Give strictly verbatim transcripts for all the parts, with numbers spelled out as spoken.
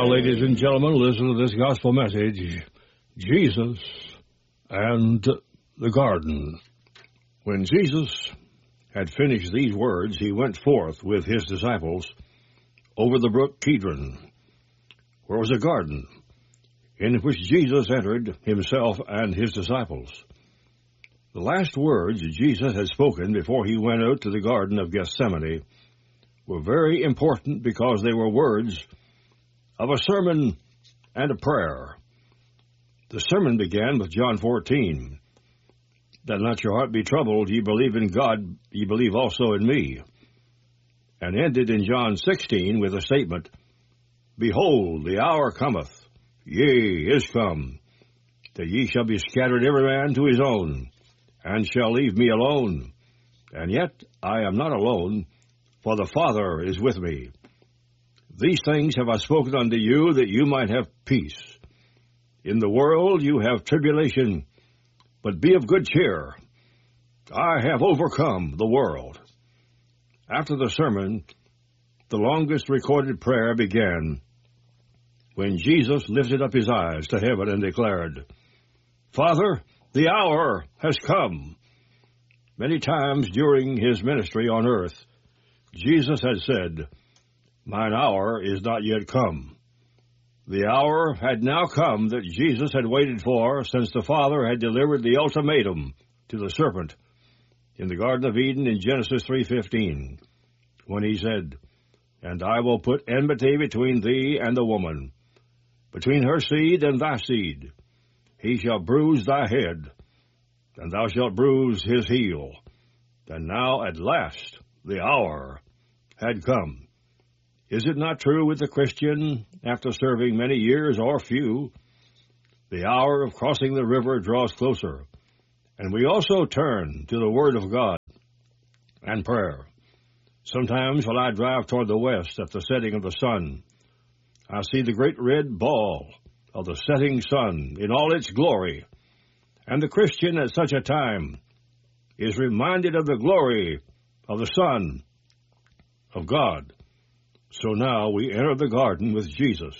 Now, ladies and gentlemen, listen to this gospel message, Jesus and the Garden. When Jesus had finished these words, he went forth with his disciples over the brook Kidron, where was a garden, in which Jesus entered himself and his disciples. The last words Jesus had spoken before he went out to the Garden of Gethsemane were very important because they were words of a sermon and a prayer. The sermon began with John fourteen. Let not your heart be troubled. Ye believe in God, ye believe also in me. And ended in John sixteen with a statement, Behold, the hour cometh, yea, is come, that ye shall be scattered every man to his own, and shall leave me alone. And yet I am not alone, for the Father is with me. These things have I spoken unto you, that you might have peace. In the world you have tribulation, but be of good cheer. I have overcome the world. After the sermon, the longest recorded prayer began, when Jesus lifted up his eyes to heaven and declared, Father, the hour has come. Many times during his ministry on earth, Jesus had said, Mine hour is not yet come. The hour had now come that Jesus had waited for since the Father had delivered the ultimatum to the serpent in the Garden of Eden in Genesis three fifteen, when he said, And I will put enmity between thee and the woman, between her seed and thy seed. He shall bruise thy head, and thou shalt bruise his heel. And now at last the hour had come. Is it not true with the Christian, after serving many years or few? The hour of crossing the river draws closer, and we also turn to the Word of God and prayer. Sometimes while I drive toward the west at the setting of the sun, I see the great red ball of the setting sun in all its glory, and the Christian at such a time is reminded of the glory of the Son of God. So now we enter the garden with Jesus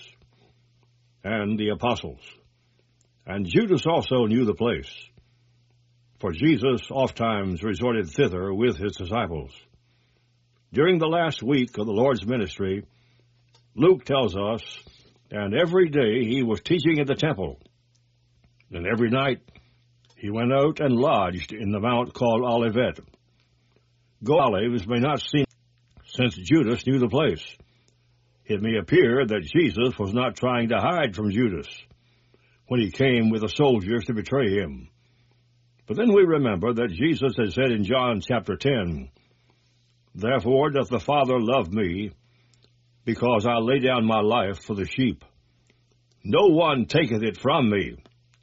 and the apostles. And Judas also knew the place, for Jesus oftentimes resorted thither with his disciples. During the last week of the Lord's ministry, Luke tells us, and every day he was teaching in the temple, and every night he went out and lodged in the mount called Olivet. Go Olives may not seem, since Judas knew the place. It may appear that Jesus was not trying to hide from Judas when he came with the soldiers to betray him. But then we remember that Jesus had said in John chapter ten, Therefore doth the Father love me, because I lay down my life for the sheep. No one taketh it from me.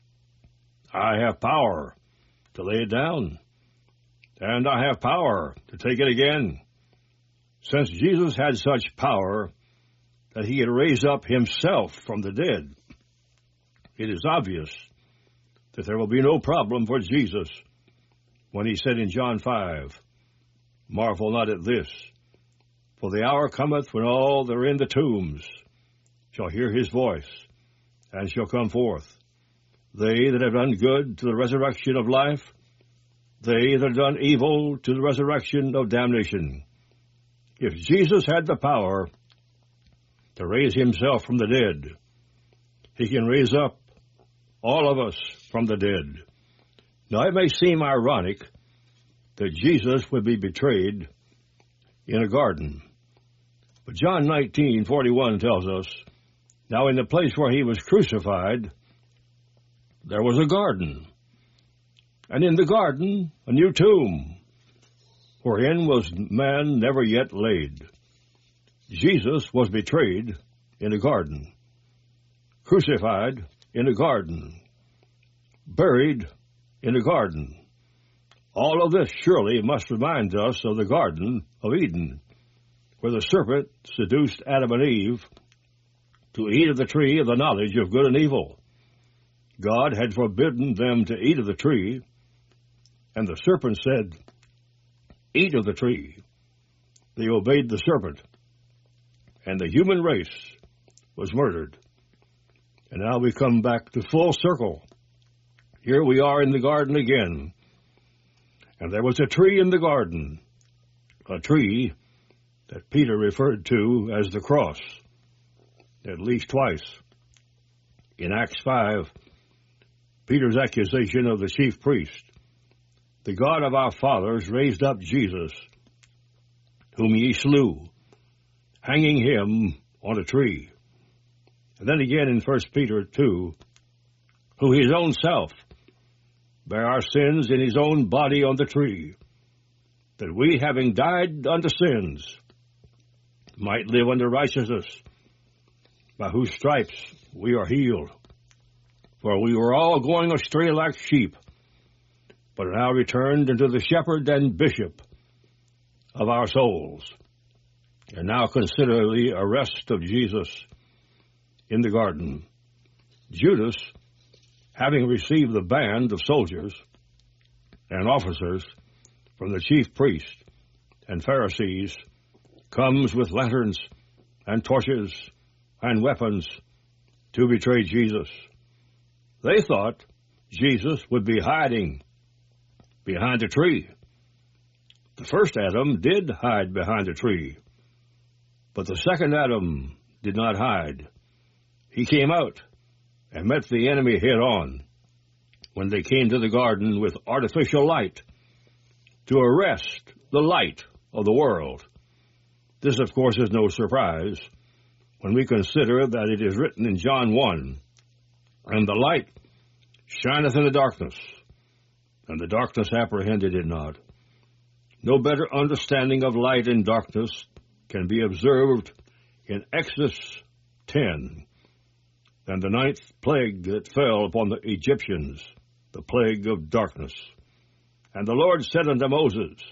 I have power to lay it down, and I have power to take it again. Since Jesus had such power that he had raised up himself from the dead, it is obvious that there will be no problem for Jesus when he said in John five, Marvel not at this, for the hour cometh when all that are in the tombs shall hear his voice, and shall come forth. They that have done good to the resurrection of life, they that have done evil to the resurrection of damnation. If Jesus had the power to raise himself from the dead, he can raise up all of us from the dead. Now, it may seem ironic that Jesus would be betrayed in a garden, but John nineteen forty-one tells us, Now in the place where he was crucified, there was a garden, and in the garden a new tomb, wherein was man never yet laid. Jesus was betrayed in a garden, crucified in a garden, buried in a garden. All of this surely must remind us of the Garden of Eden, where the serpent seduced Adam and Eve to eat of the tree of the knowledge of good and evil. God had forbidden them to eat of the tree, and the serpent said, Eat of the tree. They obeyed the serpent, and the human race was murdered. And now we come back to full circle. Here we are in the garden again. And there was a tree in the garden, a tree that Peter referred to as the cross, at least twice. In Acts five, Peter's accusation of the chief priest, "The God of our fathers raised up Jesus, whom ye slew, hanging him on a tree." And then again in First Peter two, "Who his own self bare our sins in his own body on the tree, that we, having died unto sins, might live unto righteousness, by whose stripes we are healed. For we were all going astray like sheep, but are now returned unto the shepherd and bishop of our souls." And now consider the arrest of Jesus in the garden. Judas, having received the band of soldiers and officers from the chief priest and Pharisees, comes with lanterns and torches and weapons to betray Jesus. They thought Jesus would be hiding behind a tree. The first Adam did hide behind a tree, but the second Adam did not hide. He came out and met the enemy head-on when they came to the garden with artificial light to arrest the light of the world. This, of course, is no surprise when we consider that it is written in John one, "And the light shineth in the darkness, and the darkness apprehended it not." No better understanding of light and darkness can be observed in Exodus ten than the ninth plague that fell upon the Egyptians, the plague of darkness. "And the Lord said unto Moses,